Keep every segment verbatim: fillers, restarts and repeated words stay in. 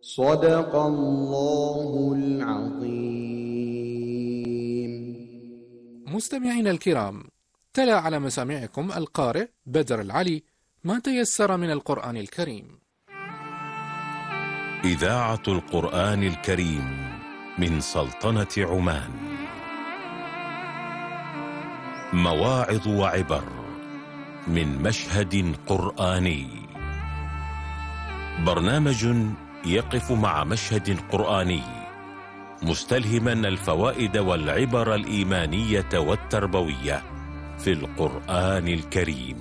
صدق الله العظيم. مستمعينا الكرام، تلا على مسامعكم القارئ بدر العلي ما تيسر من القرآن الكريم. إذاعة القرآن الكريم من سلطنة عمان. مواعظ وعبر من مشهد قرآني. برنامج يقف مع مشهد قرآني مستلهما الفوائد والعبر الإيمانية والتربوية في القرآن الكريم.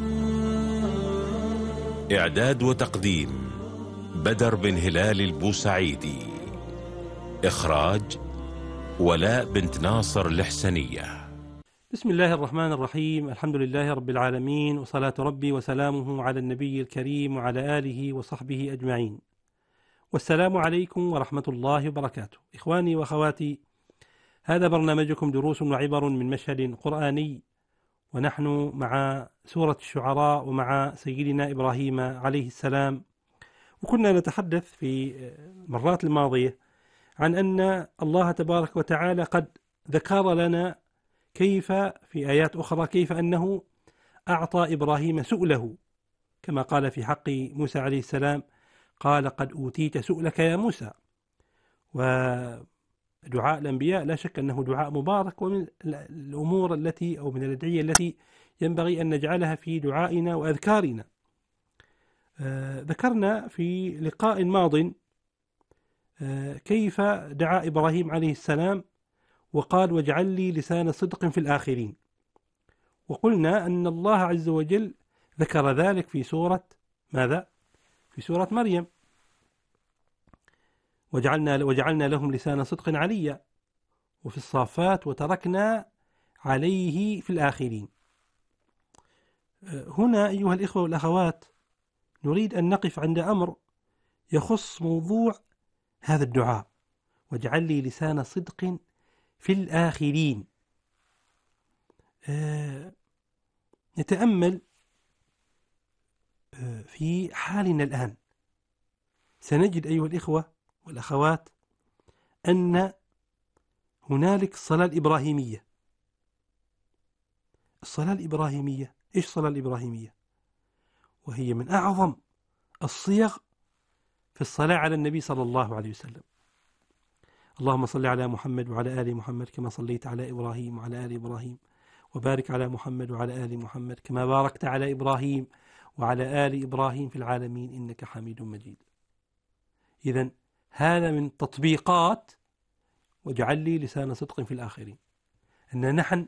إعداد وتقديم بدر بن هلال البوسعيدي. إخراج ولاء بنت ناصر الحسنية. بسم الله الرحمن الرحيم. الحمد لله رب العالمين، وصلاة ربي وسلامه على النبي الكريم وعلى آله وصحبه أجمعين، والسلام عليكم ورحمة الله وبركاته. إخواني وأخواتي، هذا برنامجكم دروس وعبر من مشهد قرآني، ونحن مع سورة الشعراء ومع سيدنا إبراهيم عليه السلام. وكنا نتحدث في المرات الماضية عن أن الله تبارك وتعالى قد ذكر لنا كيف في آيات أخرى كيف أنه أعطى إبراهيم سؤله، كما قال في حق موسى عليه السلام: قال قد أوتيت سؤلك يا موسى. ودعاء الأنبياء لا شك أنه دعاء مبارك، ومن الأمور التي أو من الأدعية التي ينبغي أن نجعلها في دعائنا وأذكارنا. آه ذكرنا في لقاء ماض آه كيف دعا إبراهيم عليه السلام وقال: واجعل لي لسان صدق في الآخرين. وقلنا أن الله عز وجل ذكر ذلك في سورة ماذا؟ في سورة مريم: وجعلنا, وجعلنا لهم لسان صدق عليا، وفي الصافات: وتركنا عليه في الآخرين. هنا أيها الإخوة والأخوات نريد أن نقف عند أمر يخص موضوع هذا الدعاء: واجعل لي لسان صدق في الآخرين. آه نتأمل آه في حالنا الآن، سنجد أيها الإخوة والأخوات أن هنالك الصلاة الإبراهيمية. الصلاة الإبراهيمية، إيش الصلاة الإبراهيمية؟ وهي من أعظم الصيغ في الصلاة على النبي صلى الله عليه وسلم. اللهم صل على محمد وعلى آل محمد كما صليت على إبراهيم وعلى آل إبراهيم، وبارك على محمد وعلى آل محمد كما باركت على إبراهيم وعلى آل إبراهيم في العالمين إنك حميد مجيد. إذن هذا من تطبيقات واجعل لي لسان صدق في الآخرين، أن نحن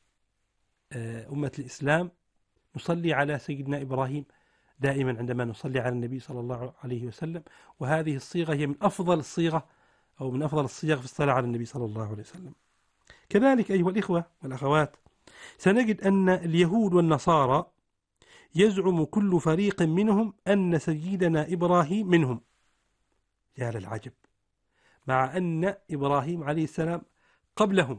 أمة الإسلام نصلي على سيدنا إبراهيم دائما عندما نصلي على النبي صلى الله عليه وسلم، وهذه الصيغة هي من أفضل الصيغة أو من أفضل الصيغ في الصلاة على النبي صلى الله عليه وسلم. كذلك أيها الإخوة والأخوات سنجد أن اليهود والنصارى يزعم كل فريق منهم أن سيدنا إبراهيم منهم. يا للعجب، مع أن إبراهيم عليه السلام قبلهم.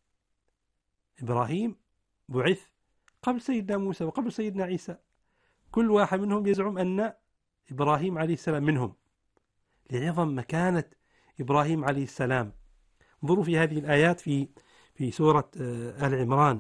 إبراهيم بعث قبل سيدنا موسى وقبل سيدنا عيسى، كل واحد منهم يزعم أن إبراهيم عليه السلام منهم لعظم مكانة إبراهيم عليه السلام. انظروا في هذه الآيات في في سورة آل عمران: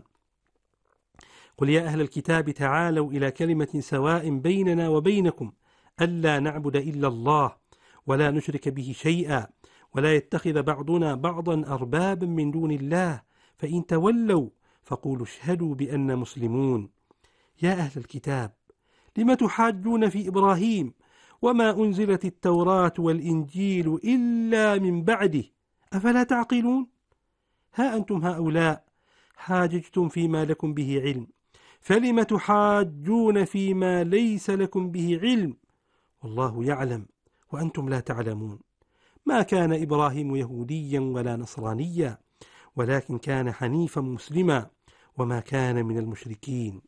قل يا أهل الكتاب تعالوا إلى كلمة سواء بيننا وبينكم ألا نعبد إلا الله ولا نشرك به شيئا ولا يتخذ بعضنا بعضا أربابا من دون الله فإن تولوا فقولوا اشهدوا بأننا مسلمون. يا أهل الكتاب لم تحاجون في إبراهيم وما أنزلت التوراة والإنجيل إلا من بعده أفلا تعقلون؟ ها أنتم هؤلاء حاججتم فيما لكم به علم فلم تحاجون فيما ليس لكم به علم والله يعلم وأنتم لا تعلمون. ما كان إبراهيم يهوديا ولا نصرانيا ولكن كان حنيفا مسلما وما كان من المشركين.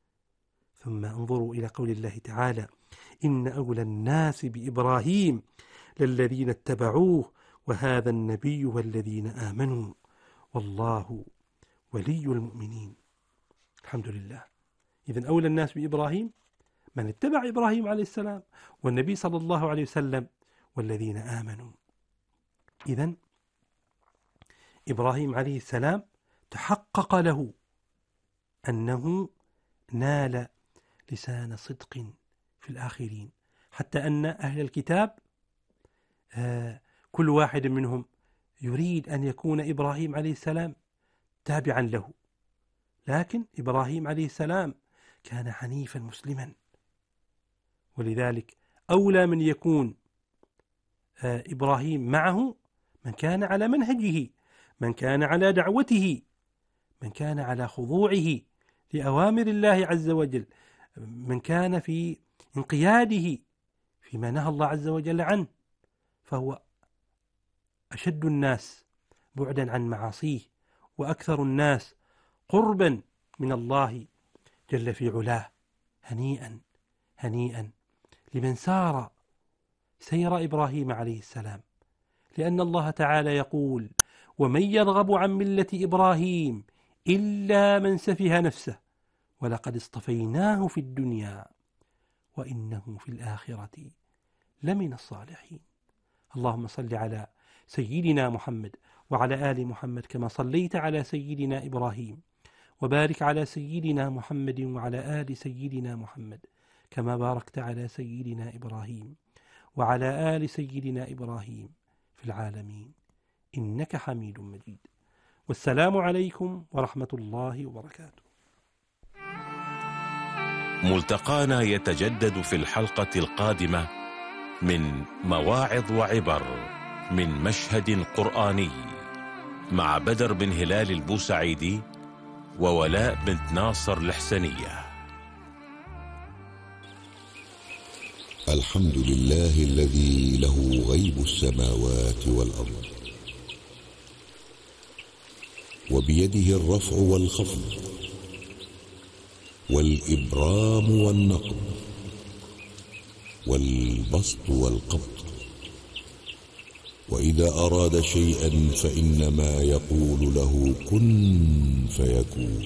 ثم انظروا إلى قول الله تعالى: إن أولى الناس بإبراهيم للذين اتبعوه وهذا النبي والذين آمنوا والله ولي المؤمنين. الحمد لله. إذن أولى الناس بإبراهيم من اتبع إبراهيم عليه السلام، والنبي صلى الله عليه وسلم والذين آمنوا. إذن إبراهيم عليه السلام تحقق له أنه نال لسان صدق في الآخرين، حتى أن أهل الكتاب كل واحد منهم يريد أن يكون إبراهيم عليه السلام تابعا له، لكن إبراهيم عليه السلام كان حنيفا مسلما، ولذلك أولى من يكون إبراهيم معه من كان على منهجه، من كان على دعوته، من كان على خضوعه لأوامر الله عز وجل، من كان في انقياده فيما نهى الله عز وجل عنه، فهو أشد الناس بعدا عن معاصيه وأكثر الناس قربا من الله جل في علاه. هنيئا هنيئا لمن سار سير إبراهيم عليه السلام، لأن الله تعالى يقول: ومن يرغب عن ملة إبراهيم إلا من سفه نفسه ولقد اصطفيناه في الدنيا وإنه في الآخرة لمن الصالحين. اللهم صل على سيدنا محمد وعلى آل محمد كما صليت على سيدنا إبراهيم، وبارك على سيدنا محمد وعلى آل سيدنا محمد كما باركت على سيدنا إبراهيم وعلى آل سيدنا إبراهيم في العالمين إنك حميد مجيد. والسلام عليكم ورحمة الله وبركاته. ملتقانا يتجدد في الحلقة القادمة من مواعظ وعبر من مشهد قرآني مع بدر بن هلال البوسعيدي وولاء بنت ناصر الحسنية. الحمد لله الذي له غيب السماوات والأرض، وبيده الرفع والخفض والإبرام والنقب والبسط والقبض، وإذا أراد شيئا فإنما يقول له كن فيكون.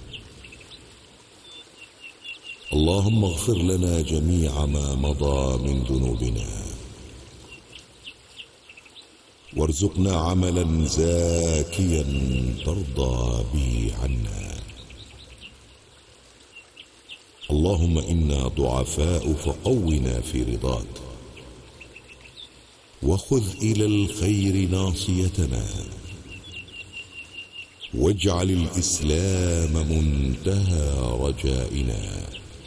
اللهم اغفر لنا جميع ما مضى من ذنوبنا، وارزقنا عملا زاكيا ترضى به عنا. اللهم إنا ضعفاء فقونا في رضاك، وخذ إلى الخير ناصيتنا، واجعل الإسلام منتهى رجائنا.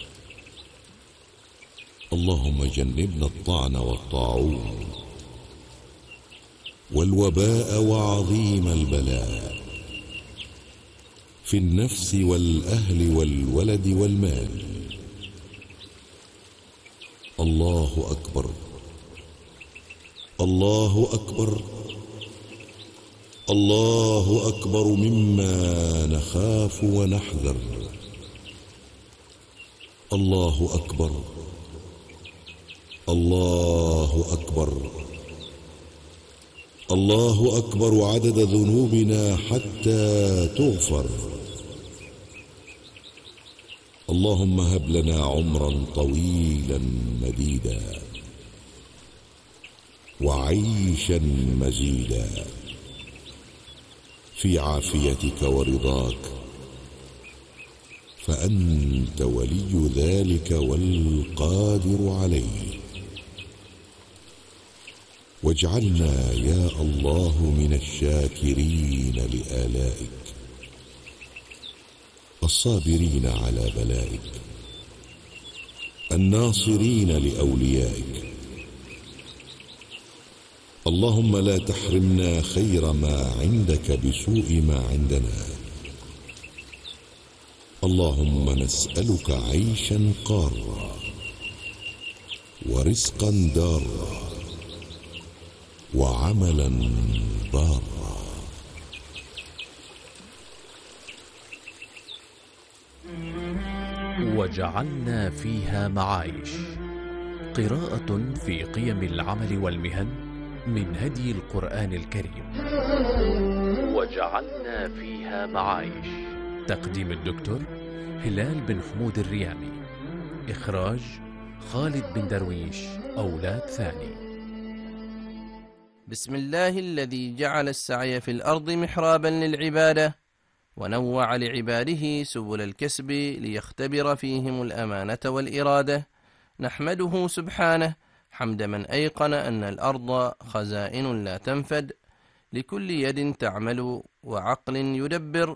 اللهم جنبنا الطعن والطاعون والوباء وعظيم البلاء في النفس والأهل والولد والمال. الله أكبر الله أكبر الله أكبر مما نخاف ونحذر. الله أكبر الله أكبر الله أكبر عدد ذنوبنا حتى تغفر. اللهم هب لنا عمرا طويلا مديدا وعيشا مزيدا في عافيتك ورضاك، فأنت ولي ذلك والقادر عليه. واجعلنا يا الله من الشاكرين لآلائك، الصابرين على بلائك، الناصرين لأوليائك. اللهم لا تحرمنا خير ما عندك بسوء ما عندنا. اللهم نسألك عيشا قارا ورزقا دارا وعملا بارا. وجعلنا فيها معايش، قراءة في قيم العمل والمهن من هدي القرآن الكريم. وجعلنا فيها معايش، تقديم الدكتور هلال بن حمود الريامي، إخراج خالد بن درويش أولاد ثاني. بسم الله الذي جعل السعي في الأرض محرابا للعبادة، ونوع لعباده سبل الكسب ليختبر فيهم الأمانة والإرادة. نحمده سبحانه حمد من أيقن أن الأرض خزائن لا تنفد، لكل يد تعمل وعقل يدبر.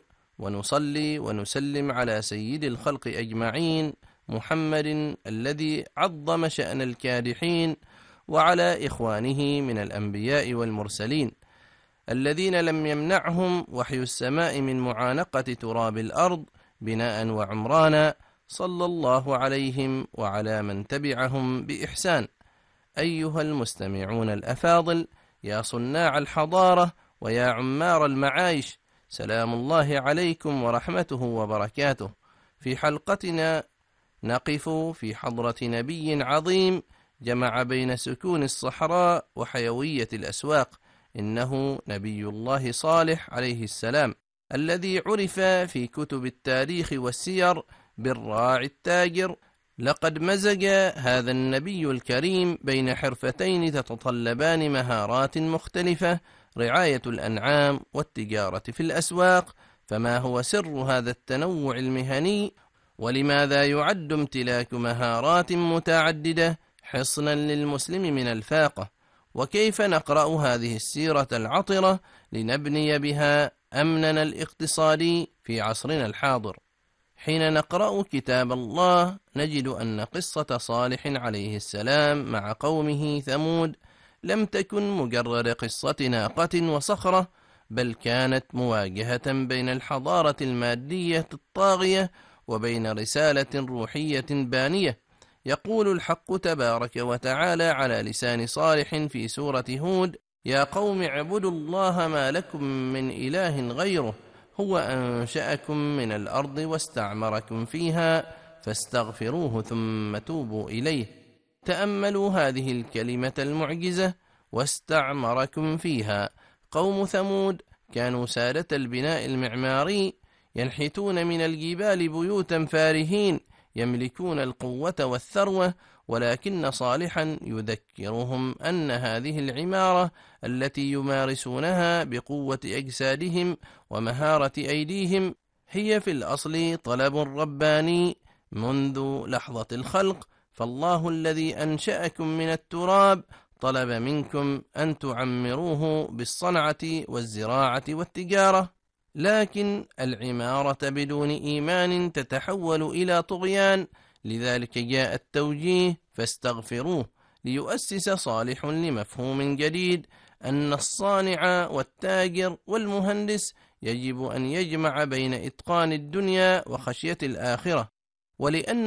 ونصلي ونسلم على سيد الخلق أجمعين محمد الذي عظم شأن الكادحين، وعلى إخوانه من الأنبياء والمرسلين الذين لم يمنعهم وحي السماء من معانقة تراب الأرض بناء وعمرانا، صلى الله عليهم وعلى من تبعهم بإحسان. أيها المستمعون الأفاضل، يا صناع الحضارة ويا عمار المعايش، سلام الله عليكم ورحمته وبركاته. في حلقتنا نقف في حضرة نبي عظيم جمع بين سكون الصحراء وحيوية الأسواق. إنه نبي الله صالح عليه السلام، الذي عرف في كتب التاريخ والسير بالراعي التاجر. لقد مزج هذا النبي الكريم بين حرفتين تتطلبان مهارات مختلفة: رعاية الأنعام والتجارة في الأسواق. فما هو سر هذا التنوع المهني؟ ولماذا يعد امتلاك مهارات متعددة حصنا للمسلم من الفاقة؟ وكيف نقرأ هذه السيرة العطرة لنبني بها أمننا الاقتصادي في عصرنا الحاضر؟ حين نقرأ كتاب الله نجد أن قصة صالح عليه السلام مع قومه ثمود لم تكن مجرد قصة ناقة وصخرة، بل كانت مواجهة بين الحضارة المادية الطاغية وبين رسالة روحية بانية. يقول الحق تبارك وتعالى على لسان صالح في سورة هود: يا قوم اعبدوا الله ما لكم من إله غيره، هو أنشأكم من الأرض واستعمركم فيها فاستغفروه ثم توبوا إليه. تأملوا هذه الكلمة المعجزة: واستعمركم فيها. قوم ثمود كانوا سادة البناء المعماري، ينحتون من الجبال بيوتا فارهين، يملكون القوة والثروة، ولكن صالحا يذكرهم أن هذه العمارة التي يمارسونها بقوة أجسادهم ومهارة أيديهم هي في الأصل طلب رباني منذ لحظة الخلق. فالله الذي أنشأكم من التراب طلب منكم أن تعمروه بالصنعة والزراعة والتجارة. لكن العمارة بدون إيمان تتحول إلى طغيان، لذلك جاء التوجيه: فاستغفروه، ليؤسس صالح لمفهوم جديد: أن الصانع والتاجر والمهندس يجب أن يجمع بين إتقان الدنيا وخشية الآخرة. ولأن